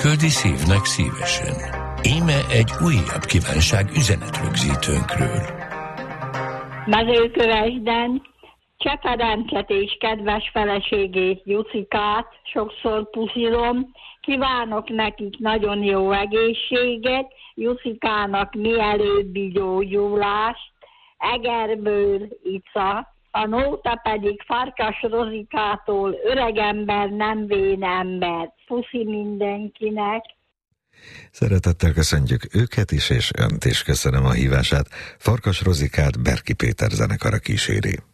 küldi szívnek szívesen. Íme egy újabb kívánság üzenetrögzítőnkről. Mezőkövesden Cseperencet és kedves feleségét, Jucikát sokszor puszilom, kívánok nekik nagyon jó egészséget, Jucikának mielőbbi gyógyulást, Egerből Ica, a nóta pedig Farkas Rozikától, öregember nem vén ember. Puszi mindenkinek! Szeretettel köszöntjük őket is, és önt is köszönöm a hívását. Farkas Rozikát Berki Péter zenekara kíséri.